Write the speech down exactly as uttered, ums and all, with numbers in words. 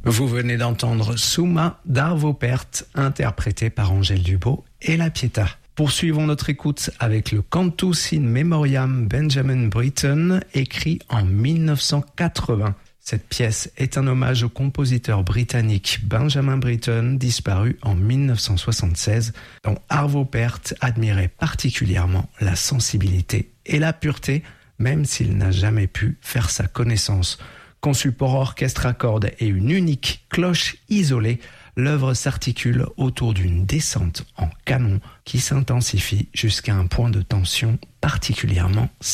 Vous venez d'entendre Summa d'Arvo Pärt, interprété par Angèle Dubos et La Pietà. Poursuivons notre écoute avec le Cantus in Memoriam Benjamin Britten, écrit en dix-neuf cent quatre-vingts. Cette pièce est un hommage au compositeur britannique Benjamin Britten, disparu en dix-neuf cent soixante-seize, dont Arvo Pärt admirait particulièrement la sensibilité et la pureté, même s'il n'a jamais pu faire sa connaissance. Conçu pour orchestre à cordes et une unique cloche isolée, l'œuvre s'articule autour d'une descente en canon qui s'intensifie jusqu'à un point de tension particulièrement